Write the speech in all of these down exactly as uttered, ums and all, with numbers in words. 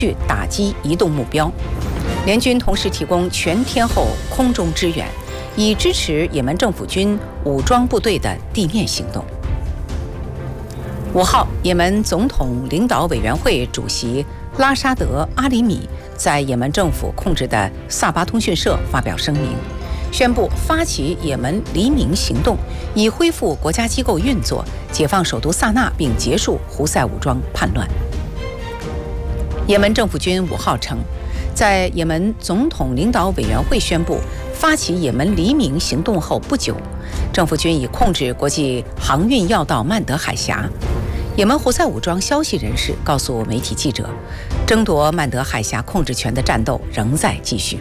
续打击移动目标。联军同时提供全天候空中支援，以支持也门政府军武装部队的地面行动。五号，也门总统领导委员会主席拉沙德·阿里米在也门政府控制的萨巴通讯社发表声明，宣布发起也门黎明行动，以恢复国家机构运作，解放首都萨那，并结束胡塞武装叛乱。也门政府军五号称，在也门总统领导委员会宣布发起也门黎明行动后不久，政府军已控制国际航运要道曼德海峡。也门胡塞武装消息人士告诉媒体记者，争夺曼德海峡控制权的战斗仍在继续。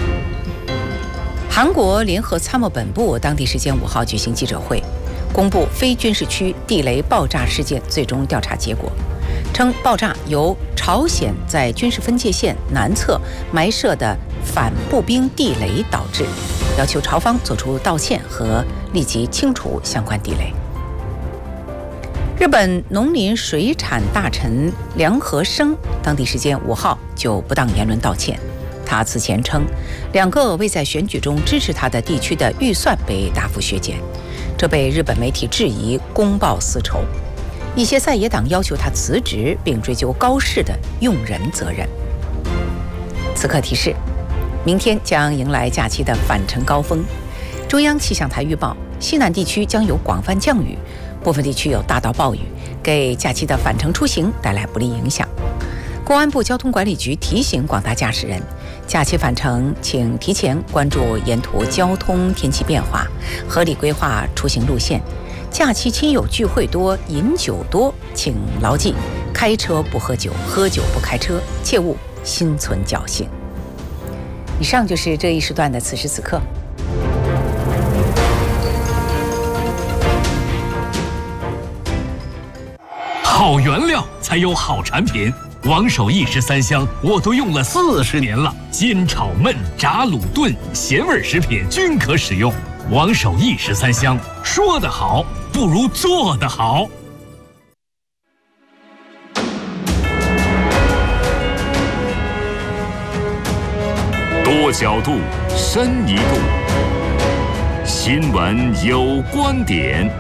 韩国联合参谋本部当地时间五号举行记者会，公布非军事区地雷爆炸事件最终调查结果，称爆炸由朝鲜在军事分界线南侧埋设的反步兵地雷导致，要求朝方作出道歉和立即清除相关地雷。日本农林水产大臣梁和生当地时间五号就不当言论道歉。他此前称，两个未在选举中支持他的地区的预算被大幅削减，这被日本媒体质疑公报私仇。一些在野党要求他辞职，并追究高市的用人责任。此刻提示，明天将迎来假期的返程高峰。中央气象台预报，西南地区将有广泛降雨，部分地区有大到暴雨，给假期的返程出行带来不利影响。公安部交通管理局提醒广大驾驶人，假期返程请提前关注沿途交通天气变化，合理规划出行路线。假期亲友聚会多，饮酒多，请牢记：开车不喝酒，喝酒不开车，切勿心存侥幸。以上就是这一时段的此时此刻。 好原料才有好产品，王守义十三香我都用了四十年了，煎炒焖炸卤炖咸味食品均可使用。王守义十三香，说得好不如做得好。 多角度，深一度，新闻有观点。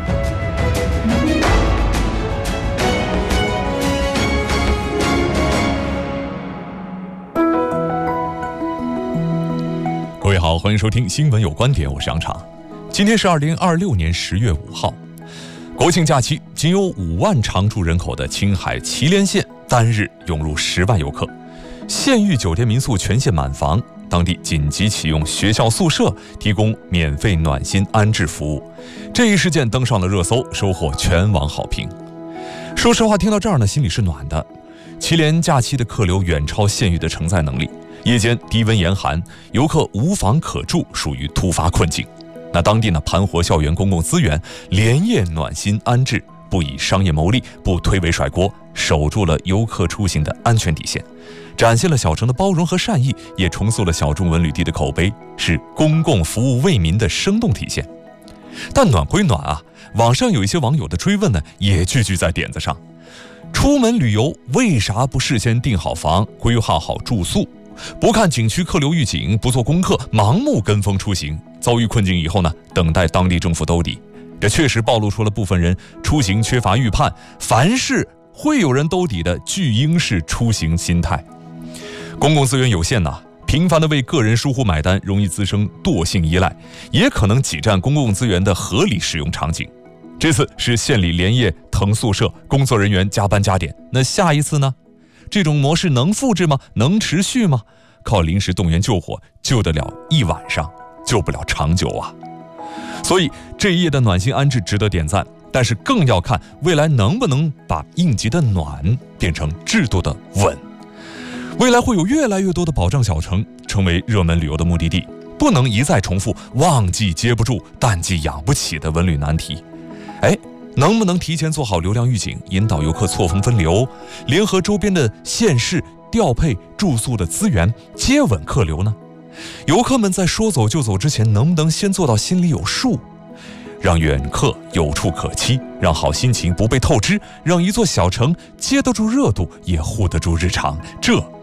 各位好，欢迎收听新闻有观点，我是杨畅。今天是二零二六年十月五号，国庆假期，仅有五万常住人口的青海祁连县单日涌入十万游客，县域酒店民宿全线满房，当地紧急启用学校宿舍，提供免费暖心安置服务。这一事件登上了热搜，收获全网好评。说实话，听到这儿呢，心里是暖的。祁连假期的客流远超县域的承载能力，夜间低温严寒，游客无房可住，属于突发困境。那当地呢，盘活校园公共资源，连夜暖心安置，不以商业牟利，不推诿甩锅，守住了游客出行的安全底线，展现了小城的包容和善意，也重塑了小众文旅地的口碑，是公共服务为民的生动体现。但暖归暖啊，网上有一些网友的追问呢，也句句在点子上。出门旅游为啥不事先订好房，规划好住宿？不看景区客流预警，不做功课，盲目跟风出行，遭遇困境以后呢，等待当地政府兜底。这确实暴露出了部分人出行缺乏预判，凡事会有人兜底的巨婴式出行心态。公共资源有限呐、啊，频繁的为个人疏忽买单，容易滋生惰性依赖，也可能挤占公共资源的合理使用场景。这次是县里连夜腾宿舍，工作人员加班加点，那下一次呢？这种模式能复制吗？能持续吗？靠临时动员救火，救得了一晚上，救不了长久啊。所以这一夜的暖心安置值得点赞，但是更要看未来能不能把应急的暖变成制度的稳。未来会有越来越多的保障小城成为热门旅游的目的地，不能一再重复旺季接不住，淡季养不起的文旅难题。哎，能不能提前做好流量预警，引导游客错峰分流，联合周边的县市调配住宿的资源，接稳客流呢？游客们在说走就走之前，能不能先做到心里有数，让远客有处可栖，让好心情不被透支，让一座小城接得住热度，也护得住日常，这